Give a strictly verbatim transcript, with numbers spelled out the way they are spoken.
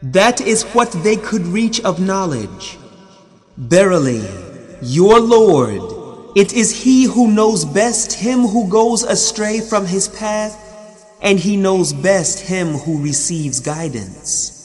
That is what they could reach of knowledge. Verily, your Lord, it is He who knows best him who goes astray from his path, and He knows best him who receives guidance.